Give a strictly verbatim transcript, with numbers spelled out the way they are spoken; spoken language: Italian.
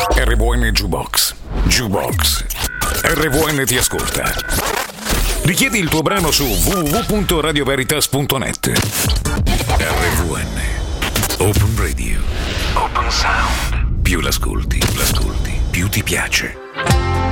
R V N Jukebox. Jukebox. R V N ti ascolta. Richiedi il tuo brano su w w w punto radio veritas punto net. R V N. Open Radio. Open Sound. Più l'ascolti, l'ascolti, più ti piace.